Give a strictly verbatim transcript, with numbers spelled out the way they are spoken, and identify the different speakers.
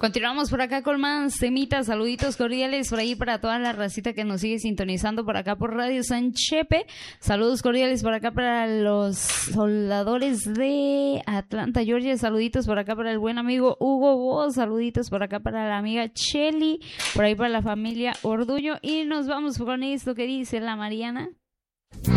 Speaker 1: Continuamos por acá con más temitas, saluditos cordiales por ahí para toda la racita que nos sigue sintonizando por acá por Radio San Chepe. Saludos cordiales por acá para los soldadores de Atlanta, Georgia. Saluditos por acá para el buen amigo Hugo Voz. Saluditos por acá para la amiga Cheli. Por ahí para la familia Orduño. Y nos vamos con esto que dice la Mariana.